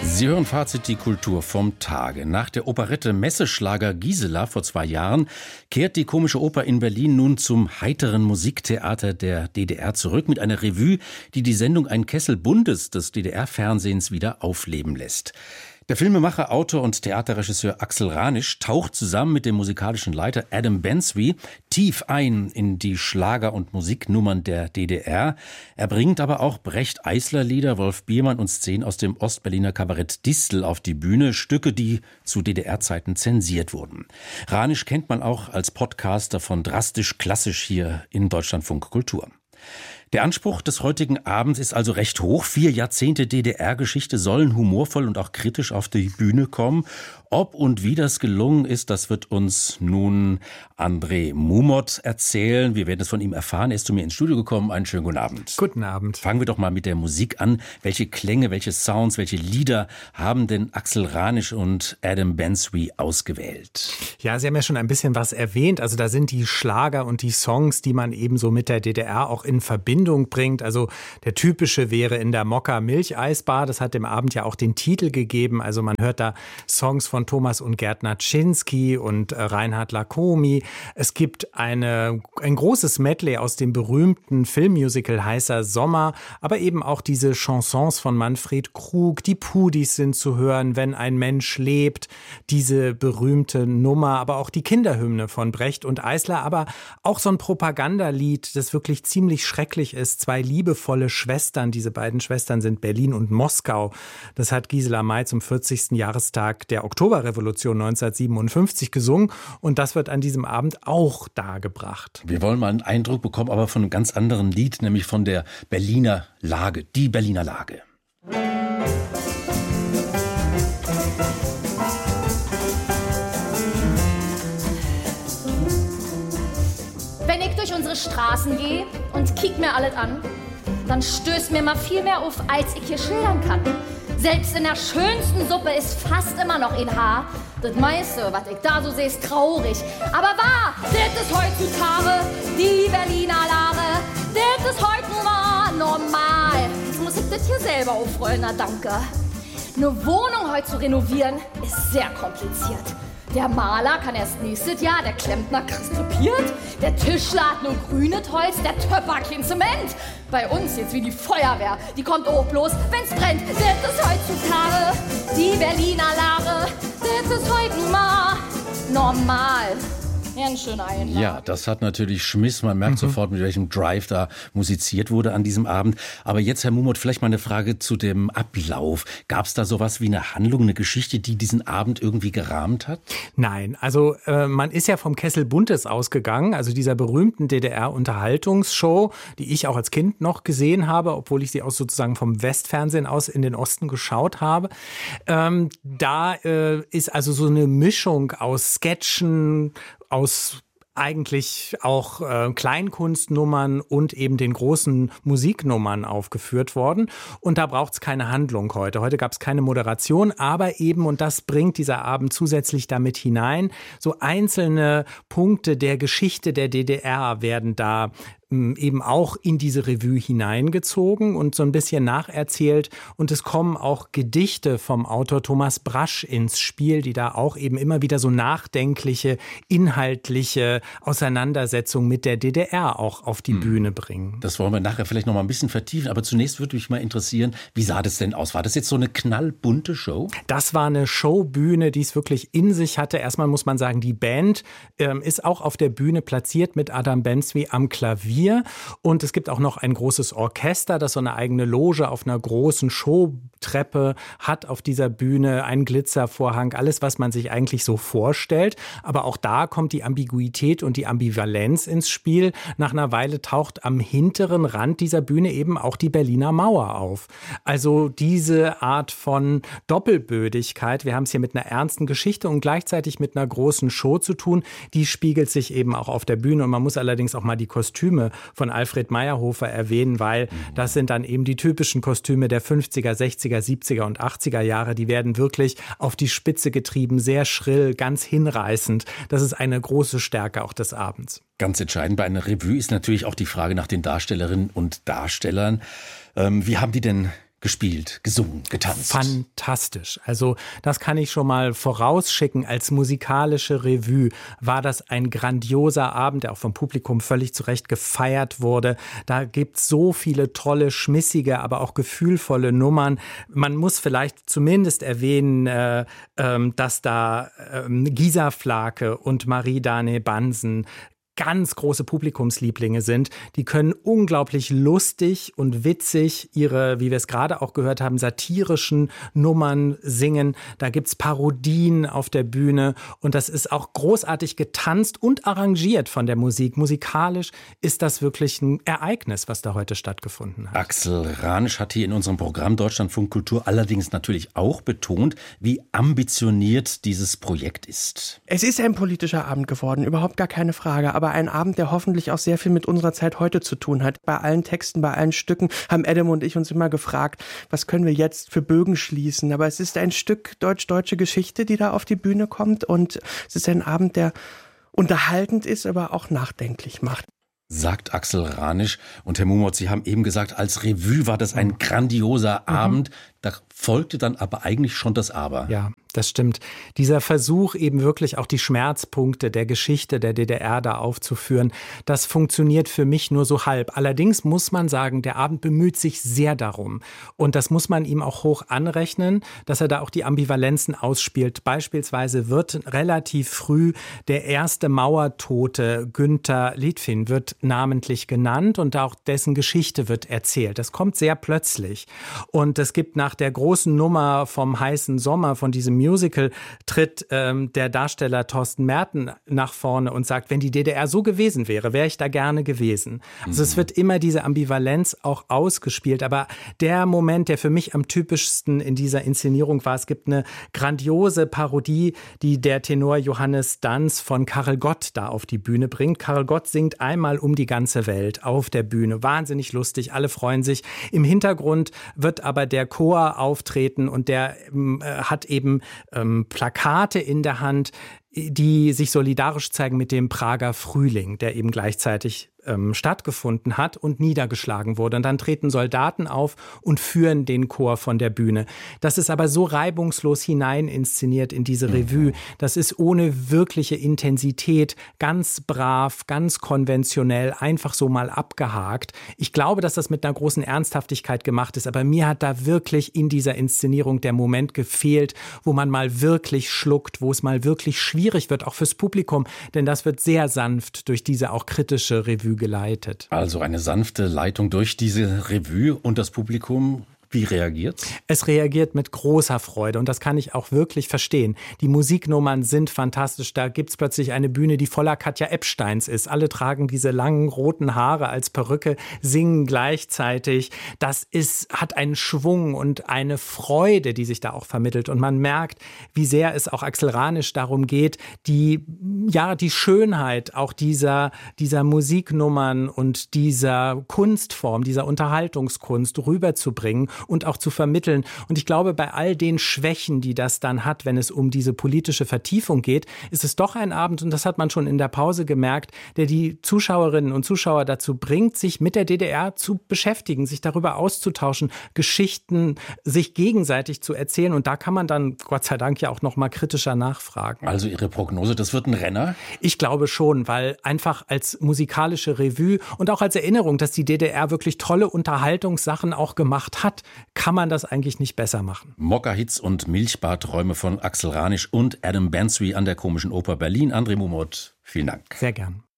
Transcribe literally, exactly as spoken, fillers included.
Sie hören Fazit, die Kultur vom Tage. Nach der Operette Messeschlager Gisela vor zwei Jahren kehrt die Komische Oper in Berlin nun zum heiteren Musiktheater der D D R zurück mit einer Revue, die die Sendung Ein Kessel Buntes des D D R-Fernsehens wieder aufleben lässt. Der Filmemacher, Autor und Theaterregisseur Axel Ranisch taucht zusammen mit dem musikalischen Leiter Adam Bensby tief ein in die Schlager- und Musiknummern der D D R. Er bringt aber auch Brecht-Eisler-Lieder, Wolf Biermann und Szenen aus dem Ostberliner Kabarett Distel auf die Bühne, Stücke, die zu D D R-Zeiten zensiert wurden. Ranisch kennt man auch als Podcaster von Drastisch Klassisch hier in Deutschlandfunk Kultur. Der Anspruch des heutigen Abends ist also recht hoch. Vier Jahrzehnte D D R-Geschichte sollen humorvoll und auch kritisch auf die Bühne kommen. Ob und wie das gelungen ist, das wird uns nun André Mumot erzählen. Wir werden es von ihm erfahren. Er ist zu mir ins Studio gekommen. Einen schönen guten Abend. Guten Abend. Fangen wir doch mal mit der Musik an. Welche Klänge, welche Sounds, welche Lieder haben denn Axel Ranisch und Adam Bensby ausgewählt? Ja, Sie haben ja schon ein bisschen was erwähnt. Also da sind die Schlager und die Songs, die man eben so mit der D D R auch in Verbindung bringt. Also der typische wäre In der Mokka Milcheisbar. Das hat dem Abend ja auch den Titel gegeben. Also man hört da Songs von Thomas und Gerd Naczynski und äh, Reinhard Lacomi. Es gibt eine, ein großes Medley aus dem berühmten Filmmusical Heißer Sommer, aber eben auch diese Chansons von Manfred Krug. Die Pudis sind zu hören, Wenn ein Mensch lebt, diese berühmte Nummer, aber auch die Kinderhymne von Brecht und Eisler, aber auch so ein Propagandalied, das wirklich ziemlich schrecklich ist. Zwei liebevolle Schwestern, diese beiden Schwestern sind Berlin und Moskau. Das hat Gisela May zum vierzigsten Jahrestag der Oktoberrevolution neunzehnhundertsiebenundfünfzig gesungen und das wird an diesem Abend auch dargebracht. Wir wollen mal einen Eindruck bekommen, aber von einem ganz anderen Lied, nämlich von der Berliner Lage, die Berliner Lage. Wenn ich durch unsere Straßen gehe und kick mir alles an, dann stößt mir mal viel mehr auf, als ich hier schildern kann. Selbst in der schönsten Suppe ist fast immer noch ein Haar. Das meiste, was ich da so sehe, ist traurig. Aber wahr, das ist heutzutage die Berliner Lage. Das ist heute nur mal normal. Jetzt muss ich das hier selber aufrollen, na danke. Eine Wohnung heute zu renovieren, ist sehr kompliziert. Der Maler kann erst nächstes Jahr, der Klempner kristapiert, der Tischler hat nur grünes Holz, der Töpper kein Zement. Bei uns jetzt wie die Feuerwehr, die kommt auch bloß, wenn's brennt. Das ist heutzutage die Berliner Lage, das ist heute nun mal normal. Ja, ein schöner Einlauf. Ja, das hat natürlich Schmiss. Man merkt mhm. sofort, mit welchem Drive da musiziert wurde an diesem Abend. Aber jetzt, Herr Mumot, vielleicht mal eine Frage zu dem Ablauf. Gab es da sowas wie eine Handlung, eine Geschichte, die diesen Abend irgendwie gerahmt hat? Nein, also äh, man ist ja vom Kessel Buntes ausgegangen, also dieser berühmten D D R-Unterhaltungsshow, die ich auch als Kind noch gesehen habe, obwohl ich sie auch sozusagen vom Westfernsehen aus in den Osten geschaut habe. Ähm, da äh, ist also so eine Mischung aus Sketchen, aus eigentlich auch äh, Kleinkunstnummern und eben den großen Musiknummern aufgeführt worden. Und da braucht es keine Handlung heute. Heute gab es keine Moderation, aber eben, und das bringt dieser Abend zusätzlich damit hinein, so einzelne Punkte der Geschichte der D D R werden da eben auch in diese Revue hineingezogen und so ein bisschen nacherzählt. Und es kommen auch Gedichte vom Autor Thomas Brasch ins Spiel, die da auch eben immer wieder so nachdenkliche, inhaltliche Auseinandersetzungen mit der D D R auch auf die hm. Bühne bringen. Das wollen wir nachher vielleicht noch mal ein bisschen vertiefen. Aber zunächst würde mich mal interessieren, wie sah das denn aus? War das jetzt so eine knallbunte Show? Das war eine Showbühne, die es wirklich in sich hatte. Erstmal muss man sagen, die Band ähm, ist auch auf der Bühne platziert mit Adam Bensby am Klavier. Und es gibt auch noch ein großes Orchester, das so eine eigene Loge auf einer großen Showtreppe hat auf dieser Bühne, einen Glitzervorhang, alles, was man sich eigentlich so vorstellt. Aber auch da kommt die Ambiguität und die Ambivalenz ins Spiel. Nach einer Weile taucht am hinteren Rand dieser Bühne eben auch die Berliner Mauer auf. Also diese Art von Doppelbödigkeit, wir haben es hier mit einer ernsten Geschichte und gleichzeitig mit einer großen Show zu tun, die spiegelt sich eben auch auf der Bühne. Und man muss allerdings auch mal die Kostüme von Alfred Meyerhofer erwähnen, weil das sind dann eben die typischen Kostüme der fünfziger, sechziger, siebziger und achtziger Jahre. Die werden wirklich auf die Spitze getrieben, sehr schrill, ganz hinreißend. Das ist eine große Stärke auch des Abends. Ganz entscheidend bei einer Revue ist natürlich auch die Frage nach den Darstellerinnen und Darstellern. Ähm, wie haben die denn gespielt, gesungen, getanzt. Fantastisch. Also das kann ich schon mal vorausschicken. Als musikalische Revue war das ein grandioser Abend, der auch vom Publikum völlig zu Recht gefeiert wurde. Da gibt's so viele tolle, schmissige, aber auch gefühlvolle Nummern. Man muss vielleicht zumindest erwähnen, äh, äh, dass da äh, Gisa Flake und Marie-Dane Bansen ganz große Publikumslieblinge sind. Die können unglaublich lustig und witzig ihre, wie wir es gerade auch gehört haben, satirischen Nummern singen. Da gibt's Parodien auf der Bühne und das ist auch großartig getanzt und arrangiert von der Musik. Musikalisch ist das wirklich ein Ereignis, was da heute stattgefunden hat. Axel Ranisch hat hier in unserem Programm Deutschlandfunk Kultur allerdings natürlich auch betont, wie ambitioniert dieses Projekt ist. Es ist ein politischer Abend geworden, überhaupt gar keine Frage, aber ein Abend, der hoffentlich auch sehr viel mit unserer Zeit heute zu tun hat. Bei allen Texten, bei allen Stücken haben Adam und ich uns immer gefragt, was können wir jetzt für Bögen schließen? Aber es ist ein Stück deutsch-deutsche Geschichte, die da auf die Bühne kommt und es ist ein Abend, der unterhaltend ist, aber auch nachdenklich macht. Sagt Axel Ranisch. Und Herr Mumot, Sie haben eben gesagt, als Revue war das ein grandioser mhm. Abend. Da folgte dann aber eigentlich schon das Aber. Ja, das stimmt. Dieser Versuch, eben wirklich auch die Schmerzpunkte der Geschichte der D D R da aufzuführen, das funktioniert für mich nur so halb. Allerdings muss man sagen, der Abend bemüht sich sehr darum. Und das muss man ihm auch hoch anrechnen, dass er da auch die Ambivalenzen ausspielt. Beispielsweise wird relativ früh der erste Mauertote Günter Litvin wird namentlich genannt und auch dessen Geschichte wird erzählt. Das kommt sehr plötzlich. Und es gibt nach der großen Nummer vom heißen Sommer, von diesem Musical, tritt ähm, der Darsteller Thorsten Merten nach vorne und sagt, wenn die D D R so gewesen wäre, wäre ich da gerne gewesen. Also mhm. es wird immer diese Ambivalenz auch ausgespielt. Aber der Moment, der für mich am typischsten in dieser Inszenierung war, es gibt eine grandiose Parodie, die der Tenor Johannes Danz von Karel Gott da auf die Bühne bringt. Karel Gott singt einmal um die ganze Welt auf der Bühne. Wahnsinnig lustig, alle freuen sich. Im Hintergrund wird aber der Chor auftreten und der äh, hat eben ähm, Plakate in der Hand, die sich solidarisch zeigen mit dem Prager Frühling, der eben gleichzeitig ähm, stattgefunden hat und niedergeschlagen wurde. Und dann treten Soldaten auf und führen den Chor von der Bühne. Das ist aber so reibungslos hinein inszeniert in diese Revue. Das ist ohne wirkliche Intensität, ganz brav, ganz konventionell, einfach so mal abgehakt. Ich glaube, dass das mit einer großen Ernsthaftigkeit gemacht ist, aber mir hat da wirklich in dieser Inszenierung der Moment gefehlt, wo man mal wirklich schluckt, wo es mal wirklich schwierig wird, auch fürs Publikum, denn das wird sehr sanft durch diese auch kritische Revue geleitet. Also eine sanfte Leitung durch diese Revue und das Publikum. Wie reagiert? Es reagiert mit großer Freude und das kann ich auch wirklich verstehen. Die Musiknummern sind fantastisch. Da gibt's plötzlich eine Bühne, die voller Katja Epsteins ist. Alle tragen diese langen roten Haare als Perücke, singen gleichzeitig. Das ist, hat einen Schwung und eine Freude, die sich da auch vermittelt. Und man merkt, wie sehr es auch Axel Ranisch darum geht, die, ja, die Schönheit auch dieser, dieser Musiknummern und dieser Kunstform, dieser Unterhaltungskunst rüberzubringen und auch zu vermitteln. Und ich glaube, bei all den Schwächen, die das dann hat, wenn es um diese politische Vertiefung geht, ist es doch ein Abend, und das hat man schon in der Pause gemerkt, der die Zuschauerinnen und Zuschauer dazu bringt, sich mit der D D R zu beschäftigen, sich darüber auszutauschen, Geschichten sich gegenseitig zu erzählen. Und da kann man dann, Gott sei Dank, ja auch noch mal kritischer nachfragen. Also Ihre Prognose, das wird ein Renner? Ich glaube schon, weil einfach als musikalische Revue und auch als Erinnerung, dass die D D R wirklich tolle Unterhaltungssachen auch gemacht hat, kann man das eigentlich nicht besser machen. Mokka-Hits und Milchbadträume von Axel Ranisch und Adam Bansby an der Komischen Oper Berlin. André Mumot, vielen Dank. Sehr gern.